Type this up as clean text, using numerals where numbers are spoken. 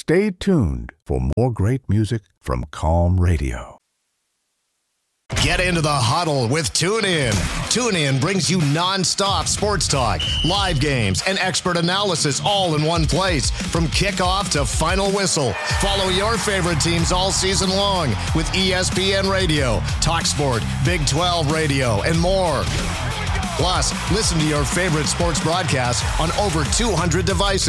Stay tuned for more great music from Calm Radio. Get into the huddle with TuneIn. TuneIn brings you non-stop sports talk, live games, and expert analysis all in one place from kickoff to final whistle. Follow your favorite teams all season long with ESPN Radio, TalkSport, Big 12 Radio, and more. Plus, listen to your favorite sports broadcasts on over 200 devices.